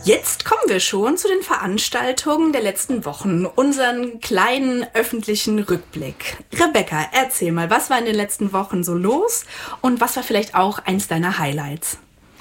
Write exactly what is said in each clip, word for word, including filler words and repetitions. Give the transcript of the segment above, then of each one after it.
Jetzt kommen wir schon zu den Veranstaltungen der letzten Wochen, unseren kleinen öffentlichen Rückblick. Rebecca, erzähl mal, was war in den letzten Wochen so los und was war vielleicht auch eins deiner Highlights?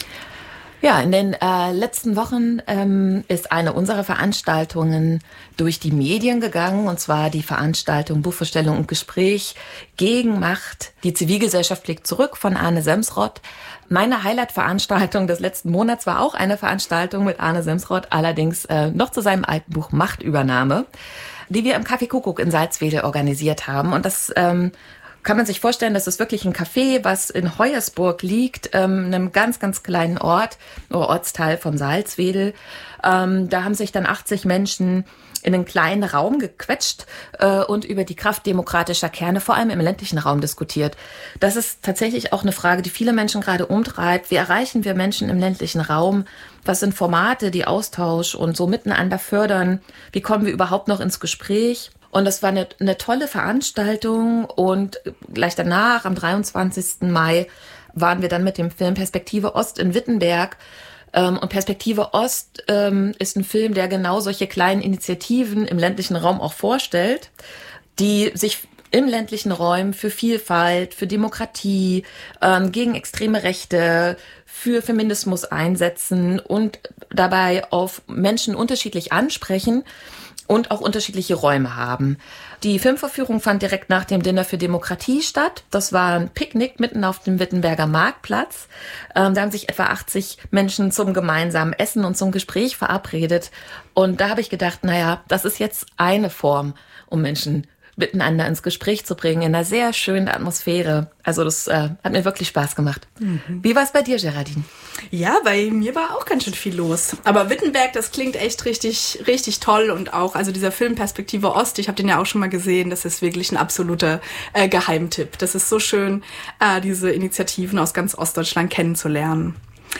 Ja, in den äh, letzten Wochen ähm, ist eine unserer Veranstaltungen durch die Medien gegangen, und zwar die Veranstaltung Buchvorstellung und Gespräch gegen Macht. Die Zivilgesellschaft blickt zurück von Arne Semsrott. Meine Highlight-Veranstaltung des letzten Monats war auch eine Veranstaltung mit Arne Semsrott, allerdings äh, noch zu seinem alten Buch Machtübernahme, die wir im Café Kuckuck in Salzwedel organisiert haben. Und das ähm, kann man sich vorstellen, das ist wirklich ein Café, was in Hoyersburg liegt, ähm, einem ganz, ganz kleinen Ort, oder Ortsteil von Salzwedel. Ähm, da haben sich dann achtzig Menschen in einen kleinen Raum gequetscht äh, und über die Kraft demokratischer Kerne, vor allem im ländlichen Raum, diskutiert. Das ist tatsächlich auch eine Frage, die viele Menschen gerade umtreibt. Wie erreichen wir Menschen im ländlichen Raum? Was sind Formate, die Austausch und so miteinander fördern? Wie kommen wir überhaupt noch ins Gespräch? Und das war eine, eine tolle Veranstaltung, und gleich danach, am dreiundzwanzigsten Mai, waren wir dann mit dem Film Perspektive Ost in Wittenberg. Und Perspektive Ost ähm, ist ein Film, der genau solche kleinen Initiativen im ländlichen Raum auch vorstellt, die sich im ländlichen Raum für Vielfalt, für Demokratie, ähm, gegen extreme Rechte, für Feminismus einsetzen und dabei auf Menschen unterschiedlich ansprechen und auch unterschiedliche Räume haben. Die Filmvorführung fand direkt nach dem Dinner für Demokratie statt. Das war ein Picknick mitten auf dem Wittenberger Marktplatz. Ähm, da haben sich etwa achtzig Menschen zum gemeinsamen Essen und zum Gespräch verabredet. Und da habe ich gedacht, naja, das ist jetzt eine Form, um Menschen miteinander ins Gespräch zu bringen, in einer sehr schönen Atmosphäre. Also das äh, hat mir wirklich Spaß gemacht. Mhm. Wie war es bei dir, Geraldine? Ja, bei mir war auch ganz schön viel los. Aber Wittenberg, das klingt echt richtig, richtig toll. Und auch, also dieser Film Perspektive Ost, ich habe den ja auch schon mal gesehen, das ist wirklich ein absoluter äh, Geheimtipp. Das ist so schön, äh, diese Initiativen aus ganz Ostdeutschland kennenzulernen.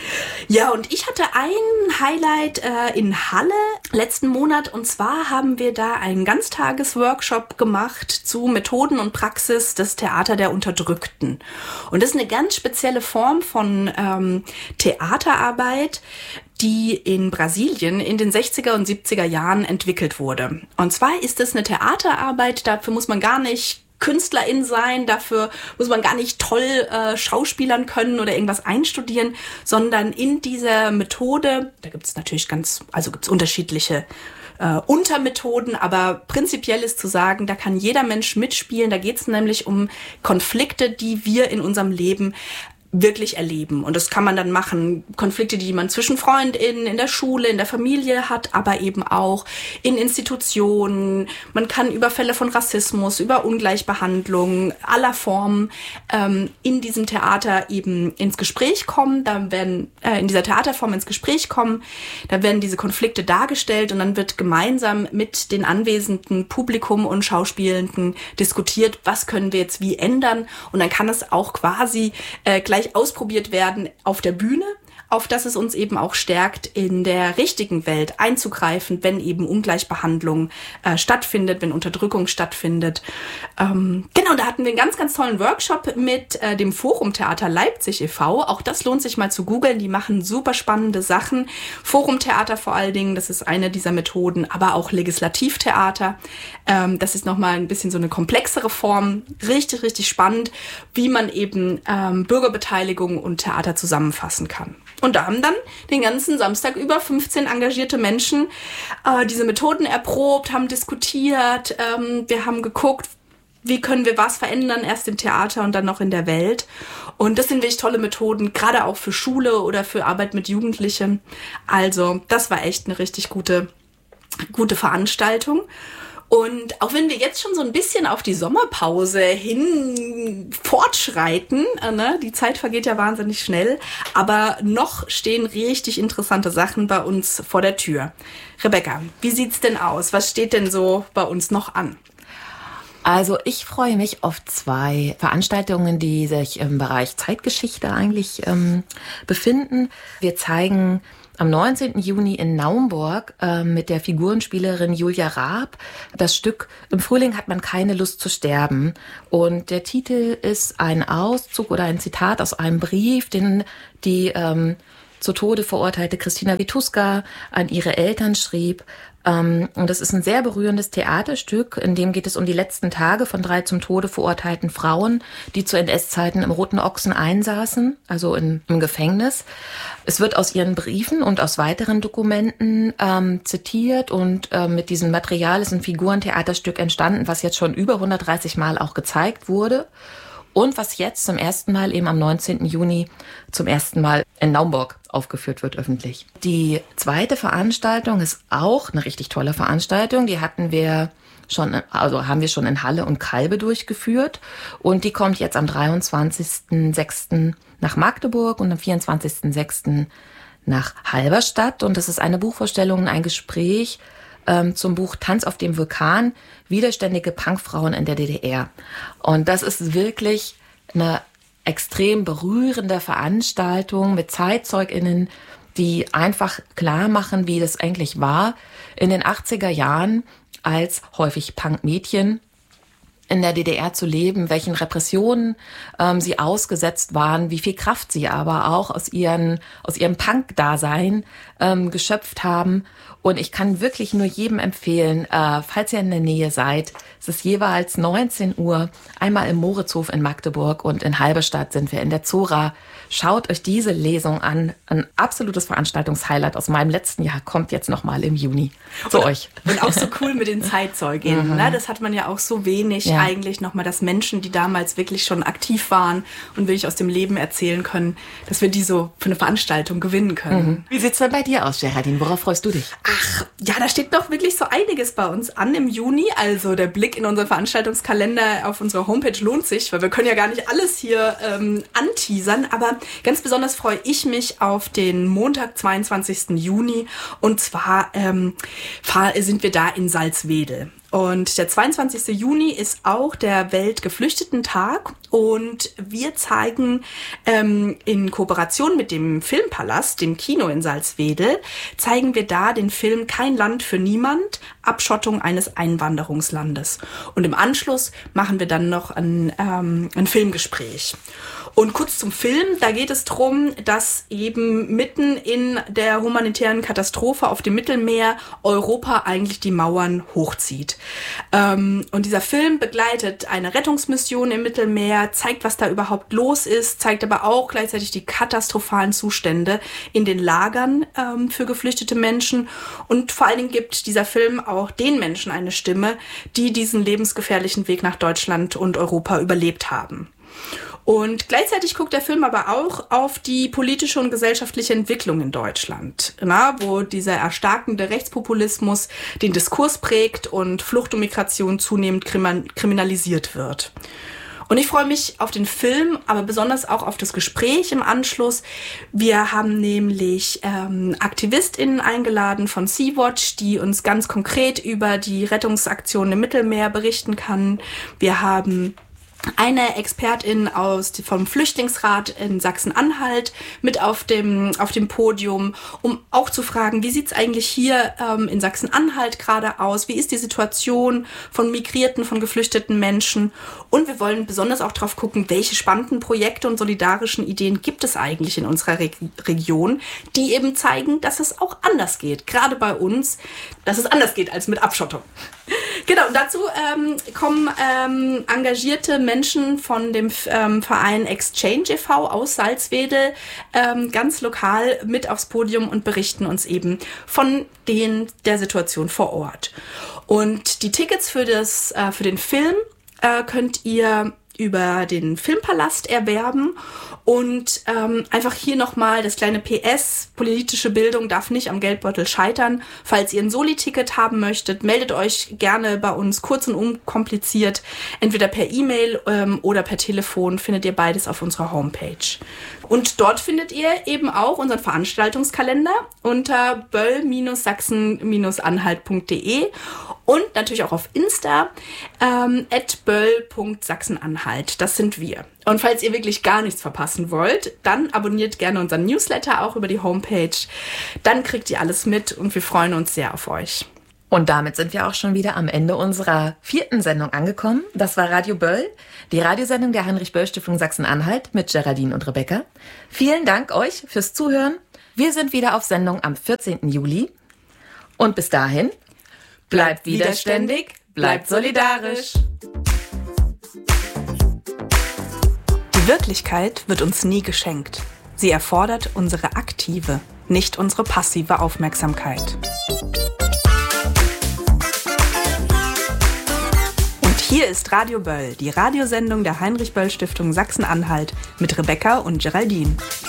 Ja, und ich hatte ein Highlight äh, in Halle letzten Monat, und zwar haben wir da einen Ganztagesworkshop gemacht zu Methoden und Praxis des Theater der Unterdrückten. Und das ist eine ganz spezielle Form von ähm, Theaterarbeit, die in Brasilien in den sechziger und siebziger Jahren entwickelt wurde. Und zwar ist es eine Theaterarbeit, dafür muss man gar nicht Künstlerin sein, dafür muss man gar nicht toll äh, schauspielern können oder irgendwas einstudieren, sondern in dieser Methode, da gibt es natürlich ganz, also gibt es unterschiedliche äh, Untermethoden, aber prinzipiell ist zu sagen, da kann jeder Mensch mitspielen. Da geht es nämlich um Konflikte, die wir in unserem Leben wirklich erleben. Und das kann man dann machen, Konflikte, die man zwischen FreundInnen, in der Schule, in der Familie hat, aber eben auch in Institutionen. Man kann über Fälle von Rassismus, über Ungleichbehandlung aller Formen ähm, in diesem Theater eben ins Gespräch kommen. Da werden äh, in dieser Theaterform ins Gespräch kommen. Da werden diese Konflikte dargestellt, und dann wird gemeinsam mit den anwesenden Publikum und Schauspielenden diskutiert, was können wir jetzt wie ändern. Und dann kann es auch quasi äh, gleich ausprobiert werden auf der Bühne, auf dass es uns eben auch stärkt, in der richtigen Welt einzugreifen, wenn eben Ungleichbehandlung äh, stattfindet, wenn Unterdrückung stattfindet. Ähm, genau, da hatten wir einen ganz, ganz tollen Workshop mit äh, dem Forum Theater Leipzig e V Auch das lohnt sich mal zu googeln, die machen super spannende Sachen. Forum Theater vor allen Dingen, das ist eine dieser Methoden, aber auch Legislativtheater. Ähm, das ist nochmal ein bisschen so eine komplexere Form. Richtig, richtig spannend, wie man eben ähm, Bürgerbeteiligung und Theater zusammenfassen kann. Und da haben dann den ganzen Samstag über fünfzehn engagierte Menschen äh, diese Methoden erprobt, haben diskutiert. Ähm, wir haben geguckt, wie können wir was verändern, erst im Theater und dann noch in der Welt. Und das sind wirklich tolle Methoden, gerade auch für Schule oder für Arbeit mit Jugendlichen. Also das war echt eine richtig gute, gute Veranstaltung. Und auch wenn wir jetzt schon so ein bisschen auf die Sommerpause hin fortschreiten, äh, ne? Die Zeit vergeht ja wahnsinnig schnell, aber noch stehen richtig interessante Sachen bei uns vor der Tür. Rebecca, wie sieht's denn aus? Was steht denn so bei uns noch an? Also ich freue mich auf zwei Veranstaltungen, die sich im Bereich Zeitgeschichte eigentlich ähm, befinden. Wir zeigen am neunzehnten Juni in Naumburg äh, mit der Figurenspielerin Julia Raab das Stück Im Frühling hat man keine Lust zu sterben. Und der Titel ist ein Auszug oder ein Zitat aus einem Brief, den die ähm, zu Tode verurteilte Christina Wituska an ihre Eltern schrieb. Und das ist ein sehr berührendes Theaterstück, in dem geht es um die letzten Tage von drei zum Tode verurteilten Frauen, die zu N S-Zeiten im Roten Ochsen einsaßen, also in, im Gefängnis. Es wird aus ihren Briefen und aus weiteren Dokumenten ähm, zitiert und äh, mit diesem Material ist ein Figurentheaterstück entstanden, was jetzt schon über hundertdreißig Mal auch gezeigt wurde. Und was jetzt zum ersten Mal eben am neunzehnten Juni zum ersten Mal in Naumburg aufgeführt wird öffentlich. Die zweite Veranstaltung ist auch eine richtig tolle Veranstaltung. Die hatten wir schon, also haben wir schon in Halle und Kalbe durchgeführt. Und die kommt jetzt am dreiundzwanzigsten sechsten nach Magdeburg und am vierundzwanzigsten sechsten nach Halberstadt. Und das ist eine Buchvorstellung, ein Gespräch ähm, zum Buch Tanz auf dem Vulkan, widerständige Punkfrauen in der D D R. Und das ist wirklich eine extrem berührende Veranstaltung mit ZeitzeugInnen, die einfach klar machen, wie das eigentlich war in den achtziger Jahren als häufig Punkmädchen in der D D R zu leben, welchen Repressionen ähm, sie ausgesetzt waren, wie viel Kraft sie aber auch aus, ihren, aus ihrem Punk-Dasein ähm, geschöpft haben. Und ich kann wirklich nur jedem empfehlen, äh, falls ihr in der Nähe seid, es ist jeweils neunzehn Uhr, einmal im Moritzhof in Magdeburg und in Halberstadt sind wir in der Zora. Schaut euch diese Lesung an. Ein absolutes Veranstaltungshighlight aus meinem letzten Jahr kommt jetzt nochmal im Juni zu und, euch. Und auch so cool mit den Zeitzeuginnen. Mhm. Ne? Das hat man ja auch so wenig ja. eigentlich nochmal, dass Menschen, die damals wirklich schon aktiv waren und wirklich aus dem Leben erzählen können, dass wir die so für eine Veranstaltung gewinnen können. Mhm. Wie sieht's denn bei dir aus, Geraldine? Worauf freust du dich? Ach, ja, da steht doch wirklich so einiges bei uns an im Juni. Also der Blick in unseren Veranstaltungskalender auf unserer Homepage lohnt sich, weil wir können ja gar nicht alles hier ähm, anteasern. Aber ganz besonders freue ich mich auf den Montag, zweiundzwanzigsten Juni. Und zwar ähm, fahr, sind wir da in Salzwedel. Und der zweiundzwanzigsten Juni ist auch der Weltgeflüchtetentag und wir zeigen ähm, in Kooperation mit dem Filmpalast, dem Kino in Salzwedel, zeigen wir da den Film Kein Land für niemand, Abschottung eines Einwanderungslandes. Und im Anschluss machen wir dann noch ein, ähm, ein Filmgespräch. Und kurz zum Film, da geht es darum, dass eben mitten in der humanitären Katastrophe auf dem Mittelmeer Europa eigentlich die Mauern hochzieht. Ähm, und dieser Film begleitet eine Rettungsmission im Mittelmeer, zeigt, was da überhaupt los ist, zeigt aber auch gleichzeitig die katastrophalen Zustände in den Lagern ähm, für geflüchtete Menschen. Und vor allen Dingen gibt dieser Film auch den Menschen eine Stimme, die diesen lebensgefährlichen Weg nach Deutschland und Europa überlebt haben. Und gleichzeitig guckt der Film aber auch auf die politische und gesellschaftliche Entwicklung in Deutschland, na, wo dieser erstarkende Rechtspopulismus den Diskurs prägt und Flucht und Migration zunehmend kriminalisiert wird. Und ich freue mich auf den Film, aber besonders auch auf das Gespräch im Anschluss. Wir haben nämlich ähm, AktivistInnen eingeladen von Sea-Watch, die uns ganz konkret über die Rettungsaktionen im Mittelmeer berichten kann. Wir haben eine Expertin aus vom Flüchtlingsrat in Sachsen-Anhalt mit auf dem auf dem Podium, um auch zu fragen, wie sieht's eigentlich hier ähm, in Sachsen-Anhalt gerade aus? Wie ist die Situation von migrierten, von geflüchteten Menschen? Und wir wollen besonders auch drauf gucken, welche spannenden Projekte und solidarischen Ideen gibt es eigentlich in unserer Re- Region, die eben zeigen, dass es auch anders geht. Gerade bei uns, dass es anders geht als mit Abschottung. Genau, und dazu ähm, kommen ähm, engagierte Menschen von dem ähm, Verein Exchange e V aus Salzwedel ähm, ganz lokal mit aufs Podium und berichten uns eben von den, der Situation vor Ort. Und die Tickets für, das, äh, für den Film äh, könnt ihr über den Filmpalast erwerben. Und ähm, einfach hier nochmal das kleine P S, politische Bildung darf nicht am Geldbeutel scheitern. Falls ihr ein Soli-Ticket haben möchtet, meldet euch gerne bei uns kurz und unkompliziert, entweder per E-Mail ähm, oder per Telefon, findet ihr beides auf unserer Homepage. Und dort findet ihr eben auch unseren Veranstaltungskalender unter böll Sachsen Anhalt punkt de und natürlich auch auf Insta ähm, at böll punkt sachsenanhalt. Das sind wir. Und falls ihr wirklich gar nichts verpassen wollt, dann abonniert gerne unseren Newsletter auch über die Homepage. Dann kriegt ihr alles mit und wir freuen uns sehr auf euch. Und damit sind wir auch schon wieder am Ende unserer vierten Sendung angekommen. Das war Radio Böll, die Radiosendung der Heinrich-Böll-Stiftung Sachsen-Anhalt mit Geraldine und Rebecca. Vielen Dank euch fürs Zuhören. Wir sind wieder auf Sendung am vierzehnten Juli. Und bis dahin, bleibt widerständig, bleibt solidarisch. Die Wirklichkeit wird uns nie geschenkt. Sie erfordert unsere aktive, nicht unsere passive Aufmerksamkeit. Und hier ist Radio Böll, die Radiosendung der Heinrich-Böll-Stiftung Sachsen-Anhalt mit Rebecca und Geraldine.